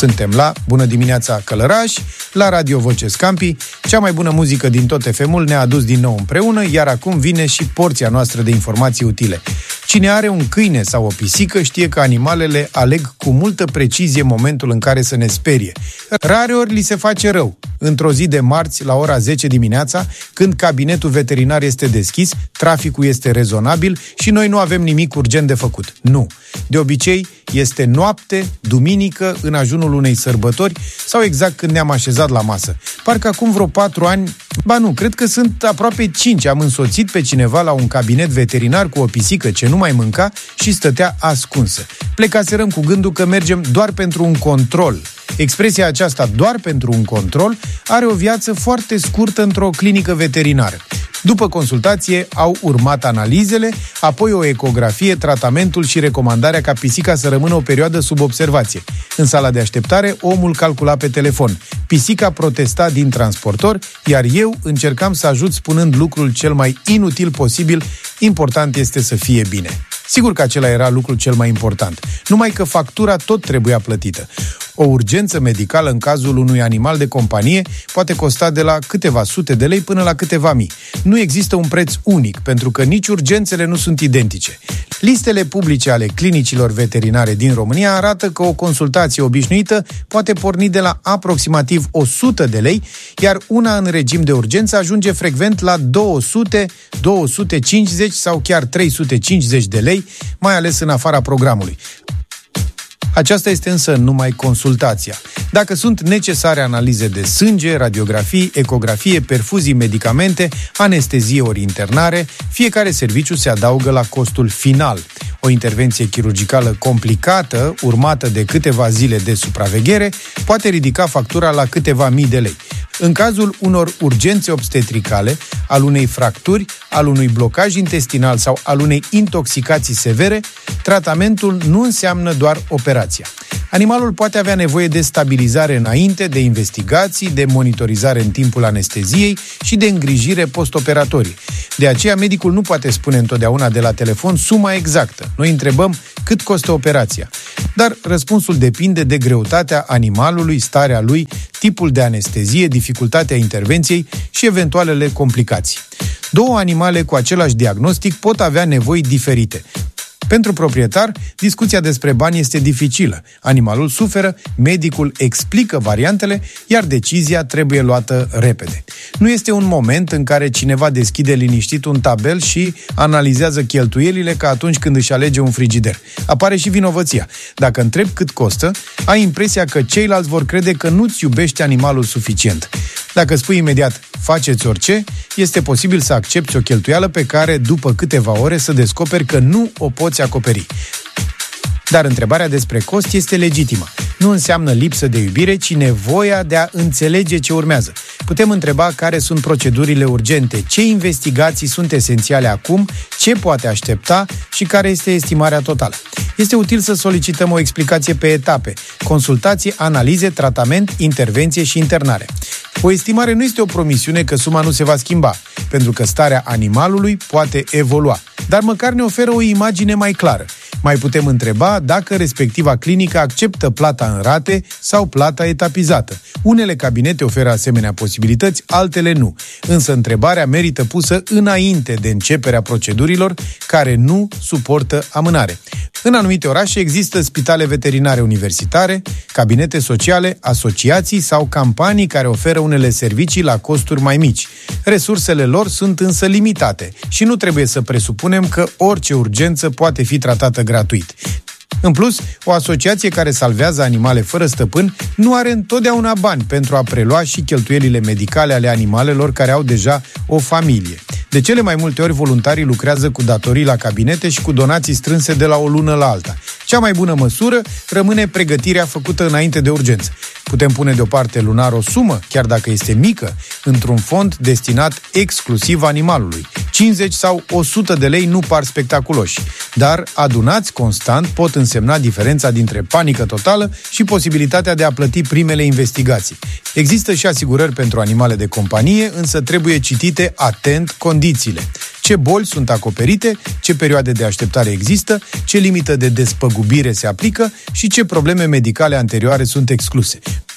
Suntem la Bună dimineața Călăraș, la Radio Voce Scampi. Cea mai bună muzică din tot FM-ul ne-a adus din nou împreună, iar acum vine și porția noastră de informații utile. Cine are un câine sau o pisică știe că animalele aleg cu multă precizie momentul în care să ne sperie. Rareori li se face rău. Într-o zi de marți, la ora 10 dimineața, când cabinetul veterinar este deschis, traficul este rezonabil și noi nu avem nimic urgent de făcut. Nu. De obicei, este noapte, duminică, în ajunul unei sărbători sau exact când ne-am așezat la masă. Parcă acum vreo 4 ani, cred că sunt aproape 5, am însoțit pe cineva la un cabinet veterinar cu o pisică ce nu mai mânca și stătea ascunsă. Plecaserăm cu gândul că mergem doar pentru un control. Expresia aceasta, doar pentru un control, are o viață foarte scurtă într-o clinică veterinară. După consultație au urmat analizele, apoi o ecografie, tratamentul și recomandarea ca pisica să rămână o perioadă sub observație. În sala de așteptare, omul calcula pe telefon. Pisica protesta din transportor, iar eu încercam să ajut spunând lucrul cel mai inutil posibil: important este să fie bine. Sigur că acela era lucrul cel mai important, numai că factura tot trebuia plătită. O urgență medicală în cazul unui animal de companie poate costa de la câteva sute de lei până la câteva mii. Nu există un preț unic, pentru că nici urgențele nu sunt identice. Listele publice ale clinicilor veterinare din România arată că o consultație obișnuită poate porni de la aproximativ 100 de lei, iar una în regim de urgență ajunge frecvent la 200, 250 sau chiar 350 de lei, mai ales în afara programului. Aceasta este însă numai consultația. Dacă sunt necesare analize de sânge, radiografii, ecografie, perfuzii, medicamente, anestezie ori internare, fiecare serviciu se adaugă la costul final. O intervenție chirurgicală complicată, urmată de câteva zile de supraveghere, poate ridica factura la câteva mii de lei. În cazul unor urgențe obstetricale, al unei fracturi, al unui blocaj intestinal sau al unei intoxicații severe, tratamentul nu înseamnă doar operația. Animalul poate avea nevoie de stabilizare înainte, de investigații, de monitorizare în timpul anesteziei și de îngrijire postoperatorie. De aceea, medicul nu poate spune întotdeauna de la telefon suma exactă. Noi întrebăm cât costă operația. Dar răspunsul depinde de greutatea animalului, starea lui, tipul de anestezie, dificultatea intervenției și eventualele complicații. Două animale cu același diagnostic pot avea nevoi diferite. Pentru proprietar, discuția despre bani este dificilă. Animalul suferă, medicul explică variantele, iar decizia trebuie luată repede. Nu este un moment în care cineva deschide liniștit un tabel și analizează cheltuielile ca atunci când își alege un frigider. Apare și vinovăția. Dacă întrebi cât costă, ai impresia că ceilalți vor crede că nu-ți iubești animalul suficient. Dacă spui imediat, faceți orice, este posibil să accepti o cheltuială pe care, după câteva ore, să descoperi că nu o poți acoperi. Dar întrebarea despre cost este legitimă. Nu înseamnă lipsă de iubire, ci nevoia de a înțelege ce urmează. Putem întreba care sunt procedurile urgente, ce investigații sunt esențiale acum, ce poate aștepta și care este estimarea totală. Este util să solicităm o explicație pe etape: consultație, analize, tratament, intervenție și internare. O estimare nu este o promisiune că suma nu se va schimba, pentru că starea animalului poate evolua, dar măcar ne oferă o imagine mai clară. Mai putem întreba dacă respectiva clinică acceptă plata în rate sau plata etapizată. Unele cabinete oferă asemenea posibilități, altele nu. Însă întrebarea merită pusă înainte de începerea procedurilor care nu suportă amânare. În anumite orașe există spitale veterinare universitare, cabinete sociale, asociații sau campanii care oferă unele servicii la costuri mai mici. Resursele lor sunt însă limitate și nu trebuie să presupunem că orice urgență poate fi tratată gratuit. În plus, o asociație care salvează animale fără stăpân nu are întotdeauna bani pentru a prelua și cheltuielile medicale ale animalelor care au deja o familie. De cele mai multe ori, voluntarii lucrează cu datorii la cabinete și cu donații strânse de la o lună la alta. Cea mai bună măsură rămâne pregătirea făcută înainte de urgență. Putem pune deoparte lunar o sumă, chiar dacă este mică, într-un fond destinat exclusiv animalului. 50 sau 100 de lei nu par spectaculoși, dar adunați constant pot însemna diferența dintre panică totală și posibilitatea de a plăti primele investigații. Există și asigurări pentru animale de companie, însă trebuie citite atent condițiile. Ce boli sunt acoperite, ce perioade de așteptare există, ce limită de despăgubire se aplică și ce probleme medicale anterioare sunt excluse.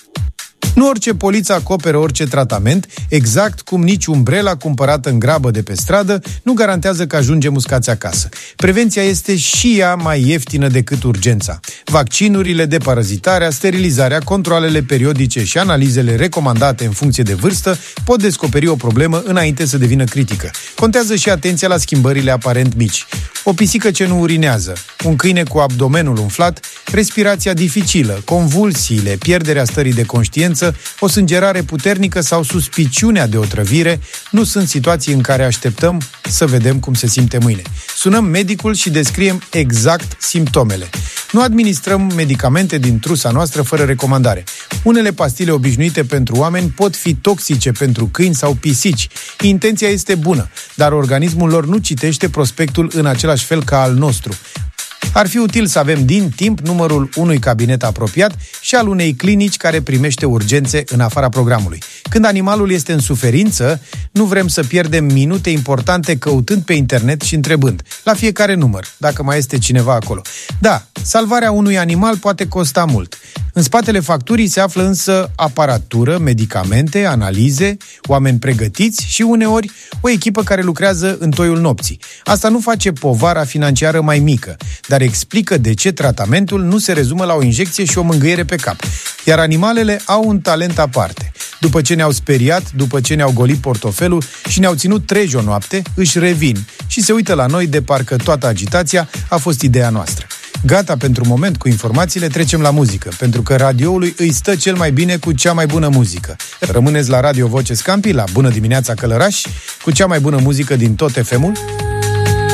Nu orice poliță acoperă orice tratament, exact cum nici umbrela cumpărată în grabă de pe stradă nu garantează că ajungem uscați acasă. Prevenția este și ea mai ieftină decât urgența. Vaccinurile, deparazitarea, sterilizarea, controalele periodice și analizele recomandate în funcție de vârstă pot descoperi o problemă înainte să devină critică. Contează și atenția la schimbările aparent mici. O pisică ce nu urinează, un câine cu abdomenul umflat, respirația dificilă, convulsiile, pierderea stării de conștiință, o sângerare puternică sau suspiciunea de otrăvire nu sunt situații în care așteptăm să vedem cum se simte mâine. Sunăm medicul și descriem exact simptomele. Nu administrăm medicamente din trusa noastră fără recomandare. Unele pastile obișnuite pentru oameni pot fi toxice pentru câini sau pisici. Intenția este bună, dar organismul lor nu citește prospectul în același fel ca al nostru. Ar fi util să avem din timp numărul unui cabinet apropiat și al unei clinici care primește urgențe în afara programului. Când animalul este în suferință, nu vrem să pierdem minute importante căutând pe internet și întrebând la fiecare număr, dacă mai este cineva acolo. Da, salvarea unui animal poate costa mult. În spatele facturii se află însă aparatură, medicamente, analize, oameni pregătiți și uneori o echipă care lucrează în toiul nopții. Asta nu face povara financiară mai mică, dar explică de ce tratamentul nu se rezumă la o injecție și o mângâiere pe cap. Iar animalele au un talent aparte. După ce ne-au speriat, după ce ne-au golit portofelul și ne-au ținut treji o noapte, își revin și se uită la noi de parcă toată agitația a fost ideea noastră. Gata pentru moment cu informațiile, trecem la muzică, pentru că radioului îi stă cel mai bine cu cea mai bună muzică. Rămâneți la Radio Voce Scampi, la Bună Dimineața Călăraș, cu cea mai bună muzică din tot FM-ul.